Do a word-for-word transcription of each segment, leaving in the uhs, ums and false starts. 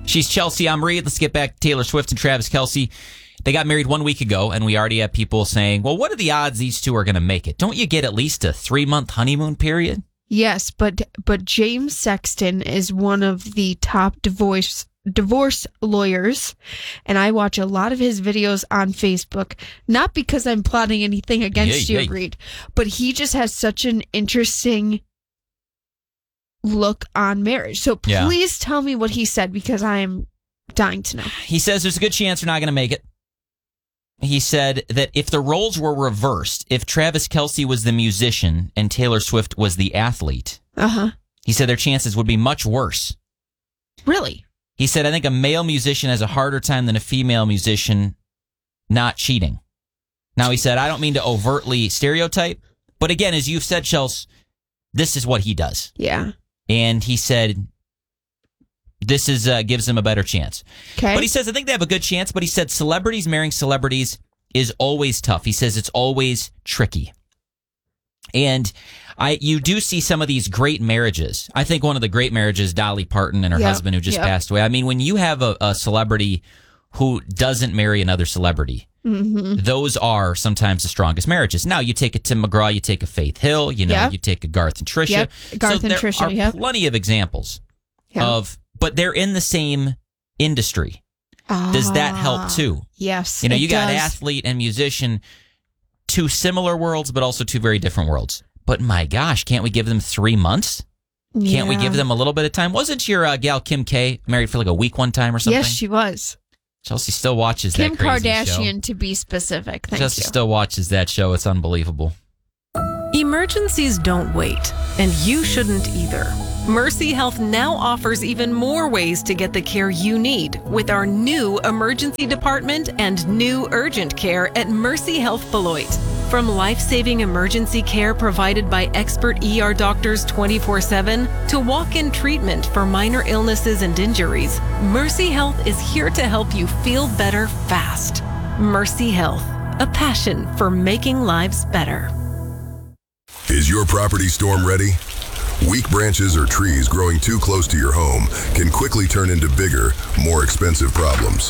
She's Chelsea. I'm Reed. Let's get back to Taylor Swift and Travis Kelce. They got married one week ago, and we already have people saying, well, what are the odds these two are going to make it? Don't you get at least a three-month honeymoon period? Yes, but but James Sexton is one of the top divorce divorce lawyers, and I watch a lot of his videos on Facebook, not because I'm plotting anything against yeah, you, yeah. Reed, but he just has such an interesting look on marriage. So please yeah. tell me what he said, because I am dying to know. He says there's a good chance they're not going to make it. He said that if the roles were reversed, if Travis Kelce was the musician and Taylor Swift was the athlete, uh-huh. he said their chances would be much worse. Really? He said, I think a male musician has a harder time than a female musician not cheating. Now, he said, I don't mean to overtly stereotype, but again, as you've said, Chelsea, this is what he does. Yeah. And he said, this is uh, gives him a better chance. Okay. But he says, I think they have a good chance, but he said celebrities marrying celebrities is always tough. He says it's always tricky. And I, you do see some of these great marriages. I think one of the great marriages, Dolly Parton and her yep. husband who just yep. passed away. I mean, when you have a, a celebrity who doesn't marry another celebrity, mm-hmm. those are sometimes the strongest marriages. Now, you take a Tim McGraw, you take a Faith Hill, you know, yep. you take a Garth and Trisha. Yep. Garth so and there Trisha, are yep. plenty of examples yep. of, but they're in the same industry. Ah, does that help too? Yes. You know, you got does. athlete and musician, two similar worlds, but also two very different worlds. But my gosh, can't we give them three months? Yeah. Can't we give them a little bit of time? Wasn't your uh, gal Kim K married for like a week one time or something? Yes, she was. Chelsea still watches Kim that crazy Kardashian, show. to be specific. Thank Chelsea you. still watches that show. It's unbelievable. Emergencies don't wait, and you shouldn't either. Mercy Health now offers even more ways to get the care you need with our new emergency department and new urgent care at Mercy Health Beloit. From life-saving emergency care provided by expert E R doctors twenty-four seven to walk-in treatment for minor illnesses and injuries, Mercy Health is here to help you feel better fast. Mercy Health, a passion for making lives better. Is your property storm ready? Weak branches or trees growing too close to your home can quickly turn into bigger, more expensive problems.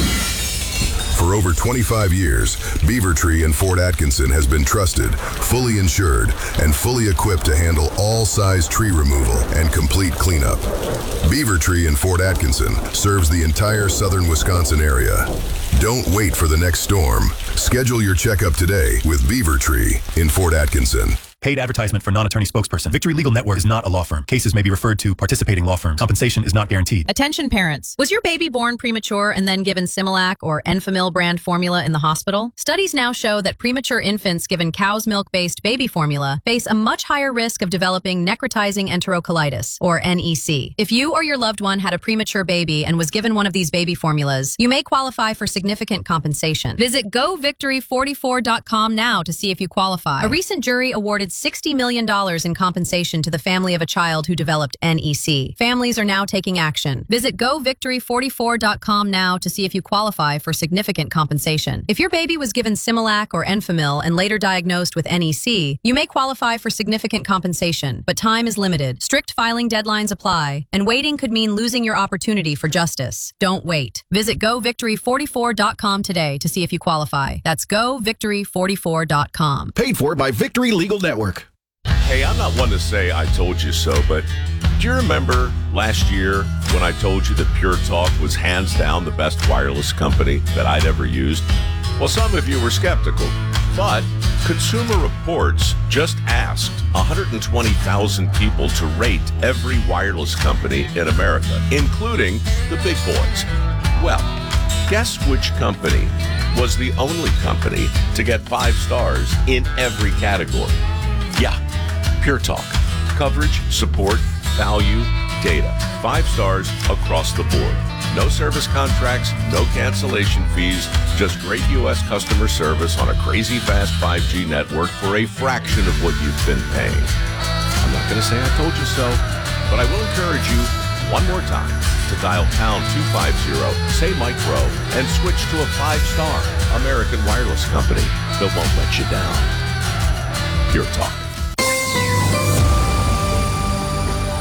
For over twenty-five years, Beaver Tree in Fort Atkinson has been trusted, fully insured, and fully equipped to handle all size tree removal and complete cleanup. Beaver Tree in Fort Atkinson serves the entire southern Wisconsin area. Don't wait for the next storm. Schedule your checkup today with Beaver Tree in Fort Atkinson. Paid advertisement for non-attorney spokesperson. Victory Legal Network is not a law firm. Cases may be referred to participating law firms. Compensation is not guaranteed. Attention parents. Was your baby born premature and then given Similac or Enfamil brand formula in the hospital? Studies now show that premature infants given cow's milk-based baby formula face a much higher risk of developing necrotizing enterocolitis, or N E C. If you or your loved one had a premature baby and was given one of these baby formulas, you may qualify for significant compensation. Visit go victory forty-four dot com now to see if you qualify. A recent jury awarded sixty million dollars in compensation to the family of a child who developed N E C. Families are now taking action. Visit go victory forty-four dot com now to see if you qualify for significant compensation. If your baby was given Similac or Enfamil and later diagnosed with N E C, you may qualify for significant compensation, but time is limited. Strict filing deadlines apply, and waiting could mean losing your opportunity for justice. Don't wait. Visit go victory forty-four dot com today to see if you qualify. That's go victory forty-four dot com. Paid for by Victory Legal Network. Hey, I'm not one to say I told you so, but do you remember last year when I told you that Pure Talk was hands down the best wireless company that I'd ever used? Well, some of you were skeptical, but Consumer Reports just asked one hundred twenty thousand people to rate every wireless company in America, including the big boys. Well, guess which company was the only company to get five stars in every category? Yeah, Pure Talk. Coverage, support, value, data. Five stars across the board. No service contracts, no cancellation fees, just great U S customer service on a crazy fast five G network for a fraction of what you've been paying. I'm not going to say I told you so, but I will encourage you one more time to dial pound two fifty, say Mike Rowe, and switch to a five-star American wireless company that won't let you down. Pure Talk.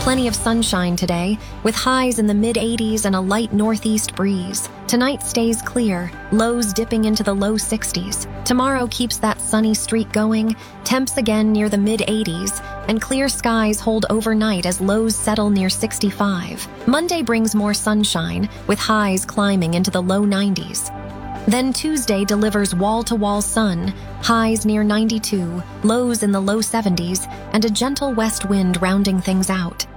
Plenty of sunshine today, with highs in the mid eighties and a light northeast breeze. Tonight stays clear, lows dipping into the low sixties. Tomorrow keeps that sunny streak going, temps again near the mid eighties, and clear skies hold overnight as lows settle near sixty-five. Monday brings more sunshine, with highs climbing into the low nineties. Then Tuesday delivers wall-to-wall sun, highs near ninety-two, lows in the low seventies, and a gentle west wind rounding things out.